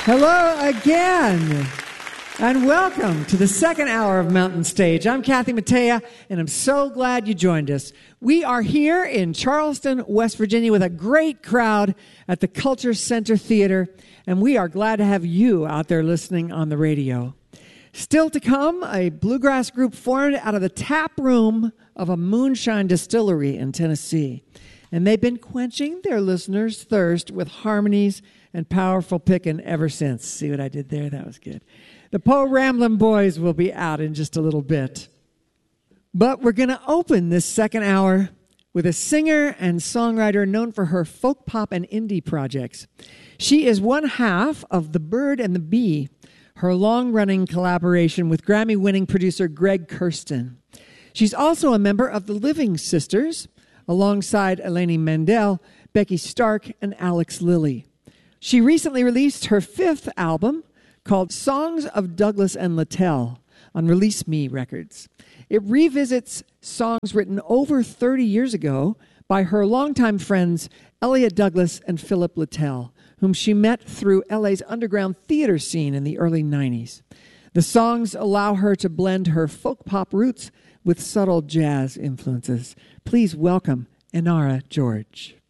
Hello again, and welcome to the second hour of Mountain Stage. I'm Kathy Mattea, and I'm so glad you joined us. We are here in Charleston, West Virginia, with a great crowd at the Culture Center Theater, and we are glad to have you out there listening on the radio. Still to come, a bluegrass group formed out of the tap room of a moonshine distillery in Tennessee. And they've been quenching their listeners' thirst with harmonies and powerful picking ever since. See what I did there? That was good. The Po Ramblin' Boys will be out in just a little bit. But we're going to open this second hour with a singer and songwriter known for her folk pop and indie projects. She is one half of The Bird and the Bee, her long-running collaboration with Grammy-winning producer Greg Kurstin. She's also a member of the Living Sisters, alongside Eleni Mandel, Becky Stark, and Alex Lilly. She recently released her fifth album called Songs of Douglas and Littell on Release Me Records. It revisits songs written over 30 years ago by her longtime friends Elliot Douglas and Philip Littell, whom she met through LA's underground theater scene in the early 90s. The songs allow her to blend her folk pop roots with subtle jazz influences. Please welcome Inara George.